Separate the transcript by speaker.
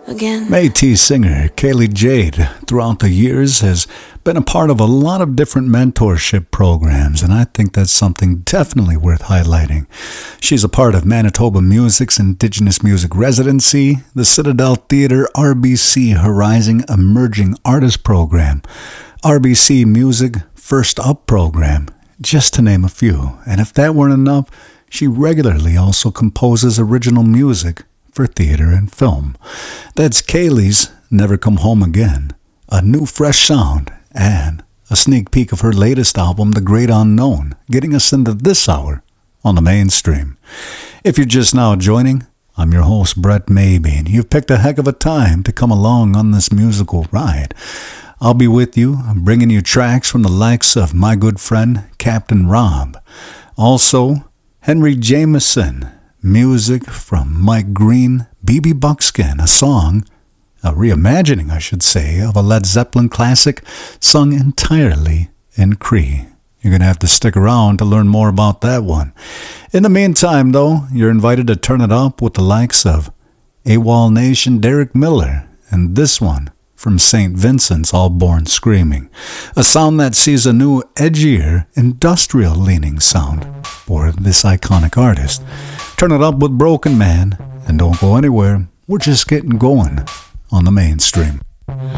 Speaker 1: again.
Speaker 2: Métis singer Kaylee Jade, throughout the years, has been a part of a lot of different mentorship programs, and I think that's something definitely worth highlighting. She's a part of Manitoba Music's Indigenous Music Residency, the Citadel Theatre RBC Horizon Emerging Artist Program, RBC Music First Up Program, just to name a few. And if that weren't enough, she regularly also composes original music for theater and film. That's Kaylee's Never Come Home Again, a new fresh sound, and a sneak peek of her latest album, The Great Unknown, getting us into this hour on the mainstream. If you're just now joining, I'm your host, Brett Maybe, and you've picked a heck of a time to come along on this musical ride. I'll be with you, bringing you tracks from the likes of my good friend, Captain Rob. Also, Henry Jameson, music from Mike Green, B.B. Buckskin, a song, a reimagining, I should say, of a Led Zeppelin classic sung entirely in Cree. You're going to have to stick around to learn more about that one. In the meantime, though, you're invited to turn it up with the likes of AWOL Nation Derek Miller, and this one from St. Vincent's, All Born Screaming, a sound that sees a new, edgier, industrial-leaning sound for this iconic artist. Turn it up with Broken Man, and don't go anywhere. We're just getting going on the mainstream.